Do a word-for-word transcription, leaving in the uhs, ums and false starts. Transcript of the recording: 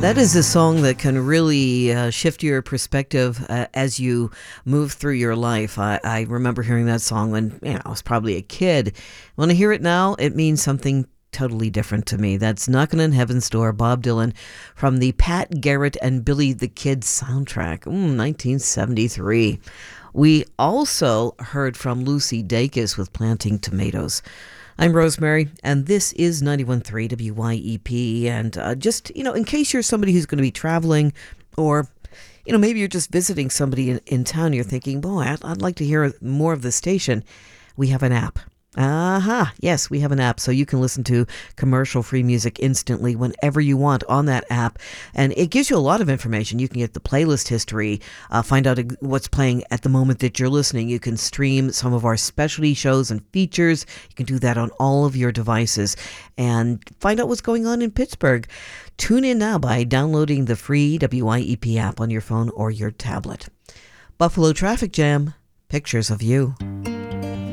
That is a song that can really uh, shift your perspective uh, as you move through your life. I, I remember hearing that song when you know, I was probably a kid. When I hear it now, it means something totally different to me. That's Knockin' on Heaven's Door, Bob Dylan, from the Pat Garrett and Billy the Kid soundtrack, mm, nineteen seventy-three. We also heard from Lucy Dacus with Planting Tomatoes. I'm Rosemary, and this is ninety-one point three W Y E P. And uh, just, you know, in case you're somebody who's going to be traveling, or, you know, maybe you're just visiting somebody in, in town, you're thinking, boy, I'd, I'd like to hear more of the station. We have an app. Aha, uh-huh. Yes, we have an app, so you can listen to commercial-free music instantly whenever you want on that app, and it gives you a lot of information. You can get the playlist history, uh, find out what's playing at the moment that you're listening. You can stream some of our specialty shows and features. You can do that on all of your devices, and find out what's going on in Pittsburgh. Tune in now by downloading the free W Y E P app on your phone or your tablet. Buffalo Traffic Jam, pictures of you.